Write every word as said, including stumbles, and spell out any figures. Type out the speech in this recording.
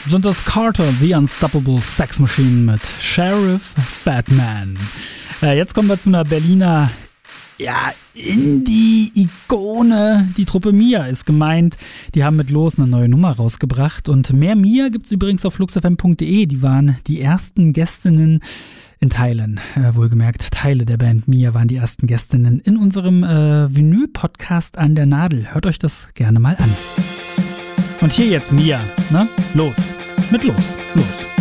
sind das Carter, The Unstoppable Sex Machine mit Sheriff Fatman. Äh, jetzt kommen wir zu einer Berliner ja, Indie-Ikone. Die Truppe Mia ist gemeint. Die haben mit Los eine neue Nummer rausgebracht. Und mehr Mia gibt es übrigens auf fluxfm punkt de. Die waren die ersten Gästinnen in Teilen. Äh, wohlgemerkt, Teile der Band Mia waren die ersten Gästinnen in unserem äh, Vinyl-Podcast An der Nadel. Hört euch das gerne mal an. Und hier jetzt Mia, ne? Los. Mit Los. Los.